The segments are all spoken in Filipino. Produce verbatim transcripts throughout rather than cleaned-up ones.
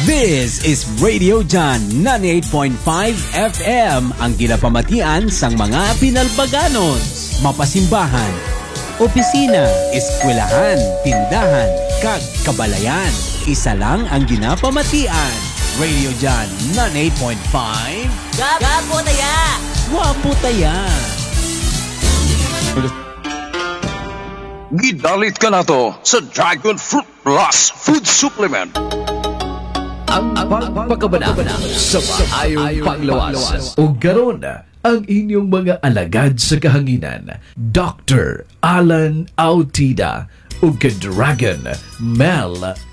This is Radio John ninety-eight point five F M, ang ginapamatian sang mga pinalbaganon, mapasimbahan, opisina, eskwelahan, tindahan, kag kabalayan. Isa lang ang ginapamatian. Radio John ninety-eight point five. Gapo taya! Wapo taya! Gidalit ka na to sa Dragon Fruit Plus Food Supplement. Ang pagpakabana sa maayong panglawas. O garon ang inyong mga alagad sa kahanginan, Doctor Alan Autida o ka-Dragon Mel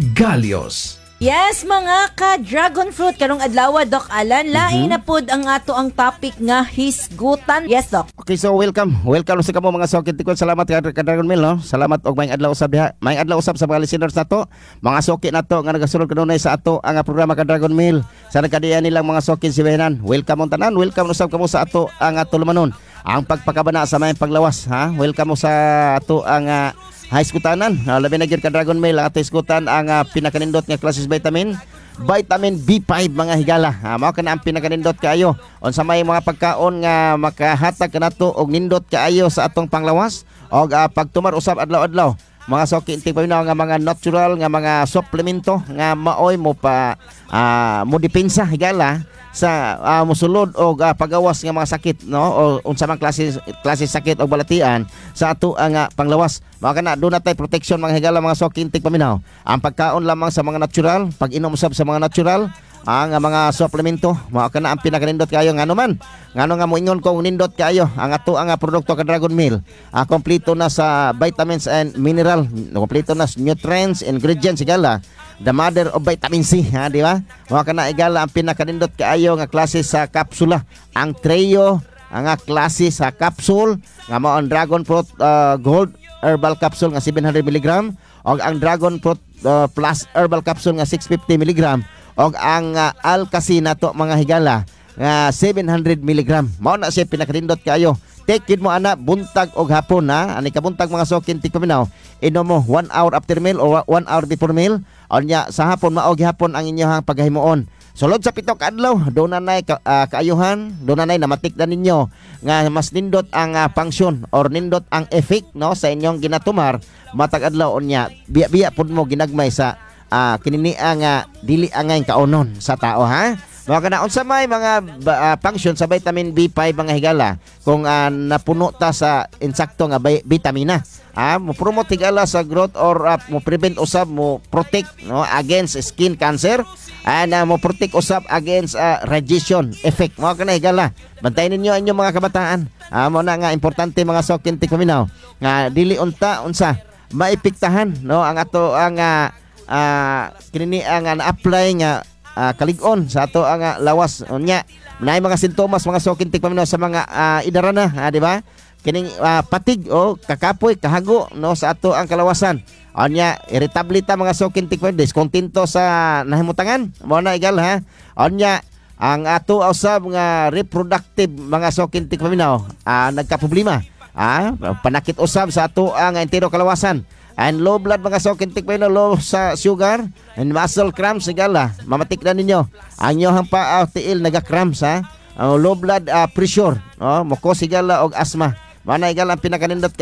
Galios. Yes, mga ka-Dragon Fruit, karong adlaw, Doc Alan, lain na pod ang ato ang topic nga hisgutan. Yes, Doc. Okay, so welcome. Welcome sa kamo mga sokit tikon. Salamat ka Dragon Mill, no? Salamat og maayong adlaw usab diha. Maayong adlaw usab sa mga listeners nato. Mga sokit nato nga nagasunod kanunay sa ato ang programa ka Dragon Mill. Sa nagkadiyan nilang mga sokit sibayanan. Welcome on tanan. Welcome usab kamo sa ato ang ato lumanon. Ang pagpakabana sa maayong paglawas, ha? Welcome mo sa ato ang uh, high skutanan. Uh, labi na gyud ka Dragon Mill ang ato skutan ang uh, pinakanindot nga classes vitamin. Vitamin B five mga higala. Ha, mao kana ang pinakanindot kaayo. Unsa may mga pagkaon nga makahatag kanato og nindot kaayo sa atong panglawas og uh, pagtumar usab adlaw-adlaw. Mga soki inti paminaw nga mga natural nga mga suplemento nga maoy mo pa uh, mo depensa higala sa uh, musulod og uh, pagawas nga mga sakit, no, o unsa man klase klase sakit o balatian sa ato ang uh, panglawas. Mao kana do natay protection mga higala mga sokintik paminaw. Ang pagkaon lamang sa mga natural, pag-inom usab sa mga natural, ang uh, mga suplemento, mao kana ang pinakanindot kayo ngano man. Ngano nga moingon ko nindot kayo ang ato ang uh, produkto ka Dragon Mill. Uh, kompleto na sa vitamins and mineral, kompleto na sa nutrients, ingredients higala. The mother of vitamin C, ha, di ba? Mga kana igala ang pinakanindot kaayo nga klase sa kapsula. Ang Treyo, ang nga klase sa capsule nga mao ang Dragon Fruit uh, Gold Herbal Capsule nga seven hundred milligram og ang Dragon Fruit uh, Plus Herbal Capsule nga six hundred fifty milligram og ang uh, Alkacin nato mga higala nga seven hundred milligram. Mao na siya pinakanindot kaayo. Take it mo ana buntag og hapon, na ani ka buntag mga sokin tikpaminaw. Inom mo one hour after meal or one hour before meal. Onya sa hapon mao gihapon ang inyong paghimuon. Sulod sa pito ka adlaw, do na nay ka, uh, kaayuhan, do na nay namatik na ninyo nga mas nindot ang uh, function or nindot ang effect, no, sa inyong ginatumar matag adlaw onya. Biya-biya pud mo ginagmay sa uh, kinini ang uh, dili angay kaunon sa tao, ha. Mga kana unsa may mga uh, function sa vitamin B five mga higala kung uh, napuno ta sa insakto nga vitamina. Ah, mo promote higala sa growth or uh, mo prevent usab mo protect, no, against skin cancer and uh, mo protect usab against uh, radiation effect. Mga kana higala. Bantayan ninyo ang inyong mga kabataan. Ah, mo na nga importante mga sokin tikpaminaw nga dili unta unsa maipiktahan, no, ang ato ang uh, uh, kinini ang uh, apply nga Uh, kalig-on sa ato ang uh, lawas unya. Nay mga sintomas mga sokin tikpaminaw sa mga uh, idarana, ha, di ba? Kining uh, patig o kakapoy, kahago, no, sa ato ang kalawasan. Unya irritable ta mga sokin tikpaminaw, discontento sa nahimutangan. Mao na igal, ha. Unya ang ato usab nga reproductive mga sokin tikpaminaw uh, nagkaproblema. Ah, panakit usab sa ato ang entero kalawasan. And low blood mga sokin tikpaminaw, low sa sugar and muscle cramps sigala. Mamatik na ninyo ang inyong pa uh, tiil naga-cramps, ha. Uh, low blood uh, pressure, oh, moko sigala og asthma. Mana igala ang pinakanindot